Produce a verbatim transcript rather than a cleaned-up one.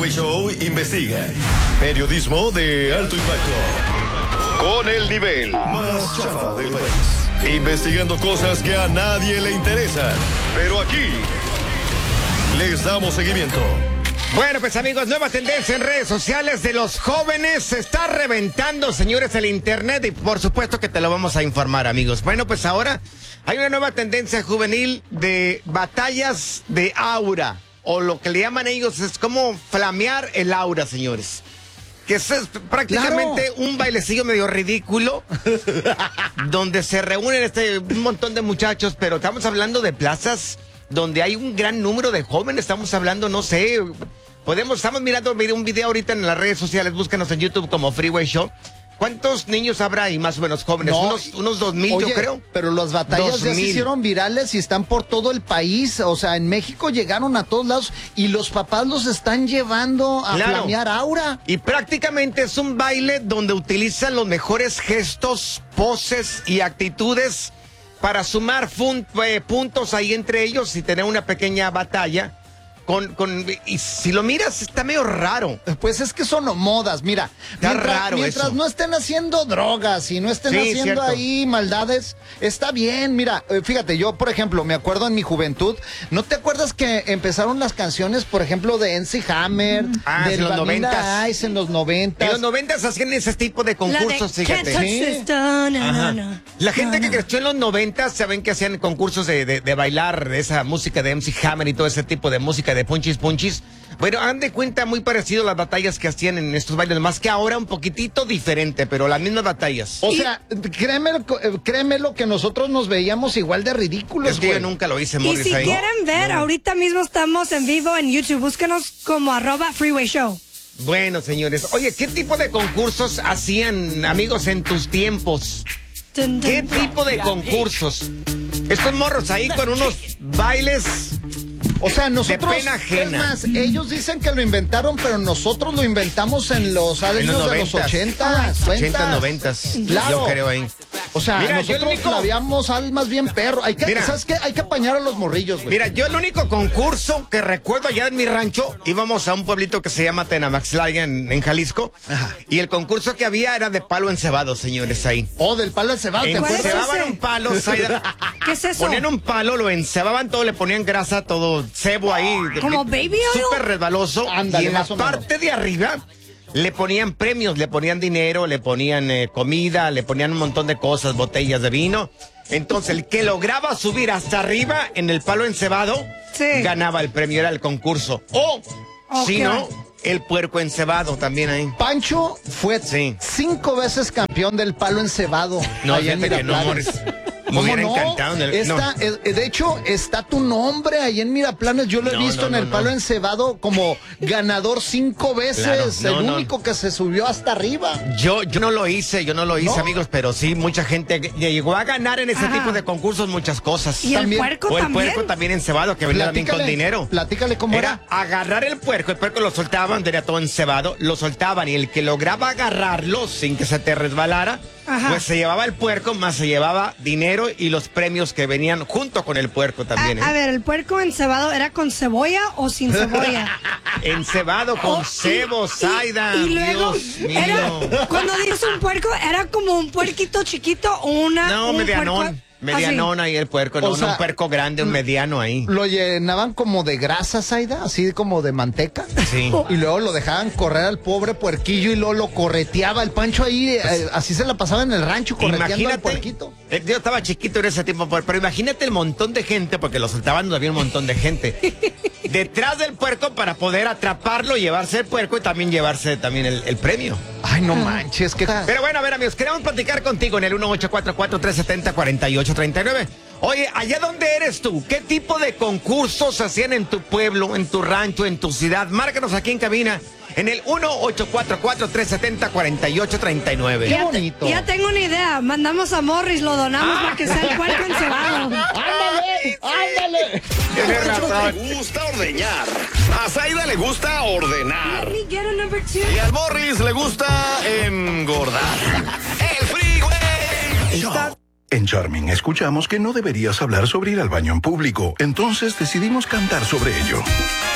Freeway Show investiga. Periodismo de alto impacto. Con el nivel más chafa del país. Investigando cosas que a nadie le interesan. Pero aquí les damos seguimiento. Bueno, pues amigos, nueva tendencia en redes sociales de los jóvenes. Se está reventando, señores, el internet y por supuesto que te lo vamos a informar, amigos. Bueno, pues ahora hay una nueva tendencia juvenil de batallas de aura. O lo que le llaman ellos es como flamear el aura, señores. Que es prácticamente claro. un bailecillo medio ridículo donde se reúnen este un montón de muchachos, pero estamos hablando de plazas donde hay un gran número de jóvenes. Estamos hablando, no sé, podemos, estamos mirando un video ahorita en las redes sociales, búscanos en YouTube como Freeway Show. ¿Cuántos niños habrá ahí más o menos jóvenes? No, unos, unos dos mil, oye, yo creo. Pero las batallas ya se hicieron virales y están por todo el país. O sea, en México llegaron a todos lados y los papás los están llevando a claro. flamear aura. Y prácticamente es un baile donde utilizan los mejores gestos, poses y actitudes para sumar fun, eh, puntos ahí entre ellos y tener una pequeña batalla. Con, con, y si lo miras, está medio raro. Pues es que son modas, mira. Está mientras, raro Mientras eso. no estén haciendo drogas y no estén sí, haciendo cierto. ahí maldades, está bien. Mira, fíjate, yo, por ejemplo, me acuerdo en mi juventud, ¿no te acuerdas que empezaron las canciones, por ejemplo, de M C Hammer? Ah, de en los noventas. Ice en los noventas. En los noventas hacían ese tipo de concursos, de fíjate. ¿Sí? No, no, no. La gente no, que no. creció en los noventas, saben que hacían concursos de, de, de bailar, de esa música de M C Hammer y todo ese tipo de música de punchis punchis. Bueno, han de cuenta muy parecido a las batallas que hacían en estos bailes, más que ahora un poquitito diferente, pero las mismas batallas. O sea, créeme, créeme lo que nosotros nos veíamos igual de ridículos. Es que yo nunca lo hice, Morris. Y si ahí. quieren ver, no. ahorita mismo estamos en vivo en YouTube. Búscanos como arroba Freeway Show. Bueno, señores. Oye, ¿qué tipo de concursos hacían, amigos, en tus tiempos? Dun, dun, ¿Qué dun, tipo de concursos? Estos morros ahí con unos bailes... O sea, nosotros, de pena ajena. Es más, ellos dicen que lo inventaron, pero nosotros lo inventamos en los años de los ochentas, ochenta, noventas. Claro. Yo creo ahí. O sea, mira, nosotros único... habíamos almas bien perro. Hay que, mira, ¿sabes qué? Hay que apañar a los morrillos, güey. Mira, yo el único concurso que recuerdo allá en mi rancho, íbamos a un pueblito que se llama Tenamaxlaya en, en Jalisco. Ajá. Y el concurso que había era de palo encebado, señores, ahí. Oh, del palo encebado. Encebaban es un palo, Saida. ¿Qué es eso? Ponían un palo, lo encebaban todo, le ponían grasa, todo cebo ahí. Como baby oil. Súper resbaloso. Ándale, y en la parte de arriba le ponían premios, le ponían dinero, le ponían eh, comida, le ponían un montón de cosas, botellas de vino. Entonces, el que lograba subir hasta arriba en el palo encebado, sí. ganaba el premio, era el concurso. O, okay. si no, el puerco encebado también ahí. Pancho fue sí. cinco veces campeón del palo encebado. No, fíjate que no, Morris. Me hubiera no? encantado. En el, está, no. eh, de hecho, está tu nombre ahí en Miraplanes. Yo lo he no, visto no, en no, el palo no. encebado como ganador cinco veces. Claro, no, el único no. que se subió hasta arriba. Yo, yo no lo hice, yo no lo hice, ¿No? amigos, pero sí, mucha gente llegó a ganar en ese Ajá. tipo de concursos muchas cosas. ¿Y también, el puerco o el también? puerco también encebado, que venía también con dinero. Platícale cómo era. Era agarrar el puerco, el puerco lo soltaban, tenía todo encebado, lo soltaban y el que lograba agarrarlo sin que se te resbalara, Ajá. pues se llevaba el puerco, más se llevaba dinero y los premios que venían junto con el puerco también. A, ¿eh? a ver, ¿el puerco encebado era con cebolla o sin cebolla? Encebado con oh, cebo, Saida. Y, y luego, Dios era, mío. cuando dices un puerco, ¿era como un puerquito chiquito o una No, un medianón. Puerco? Medianón ahí el puerco, no, o sea, no un puerco grande, un mediano ahí. Lo llenaban como de grasa, Saida, así como de manteca. Sí. Y luego lo dejaban correr al pobre puerquillo y luego lo correteaba el Pancho ahí, pues, eh, así se la pasaba en el rancho correteando al puerquito. Eh, yo estaba chiquito en ese tiempo, pero imagínate el montón de gente, porque lo soltaban todavía un montón de gente, detrás del puerco para poder atraparlo, llevarse el puerco y también llevarse también el, el premio. Ay, no manches, qué... Pero bueno, a ver, amigos, queremos platicar contigo en el uno ocho cuatro cuatro, tres siete cero, cuatro ocho tres nueve. Oye, ¿allá dónde eres tú? ¿Qué tipo de concursos hacían en tu pueblo, en tu rancho, en tu ciudad? Márcanos aquí en cabina en el uno ocho cuatro cuatro, tres siete cero, cuatro ocho tres nueve. Qué bonito. Ya tengo una idea. Mandamos a Morris, lo donamos ah. para que sea el puerco encebado. ¡Ándale! ¡Ándale! Tienes razón. Le gusta ordeñar. A Saida le gusta ordenar. Y al Morris le gusta engordar. El Freeway Show. En Charming escuchamos que no deberías hablar sobre ir al baño en público, entonces decidimos cantar sobre ello.